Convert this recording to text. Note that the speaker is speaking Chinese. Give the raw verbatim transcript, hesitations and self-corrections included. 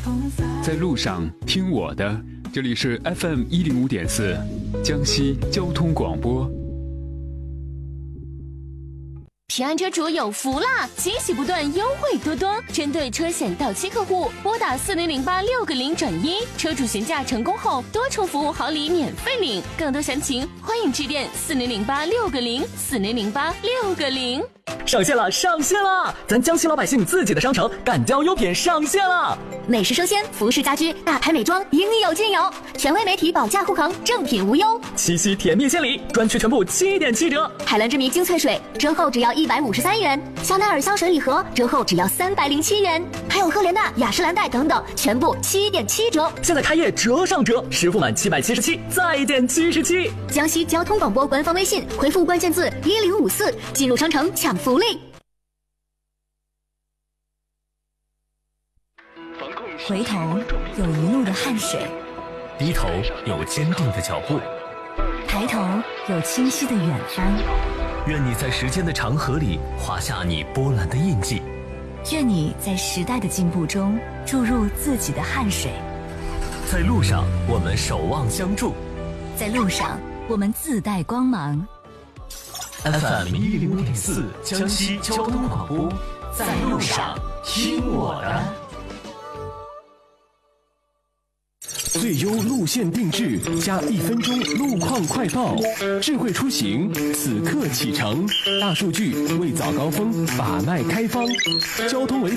在路上听我的，这里是 F M 一零五点四，江西交通广播。 平安车主有福啦！惊喜不断，优惠多多。针对车险到期客户，拨打四零零八六个零转一，车主询价成功后，多重服务好礼免费领。更多详情，欢迎致电四零零八六个零四零零八六个零。 上线了，上线了！咱江西老百姓自己的商城干胶优品上线了， 美食生鲜、服饰家居、大牌美妆应有尽有，权威媒体保驾护航，正品无忧。 七夕甜蜜献礼，专区全部七点七折。 海蓝之谜精粹水折后只要一百五十三元，香奈儿香水礼盒折后只要三百零七元，还有赫莲娜、雅诗兰黛等等，全部七点七折。 现在开业折上折，实付满七百七十七再减七十七。 江西交通广播官方微信回复关键字一零五四，进入商城抢福利。 回头有一路的汗水， 低头有坚定的脚步， 抬头有清晰的远方。 愿你在时间的长河里划下你波澜的印记， 愿你在时代的进步中注入自己的汗水。 在路上我们守望相助， 在路上我们自带光芒。 F M 一零五点四江西交通广播，在路上听我的。 最优路线定制加一分钟路况快报，智慧出行此刻启程，大数据为早高峰把脉开方，交通维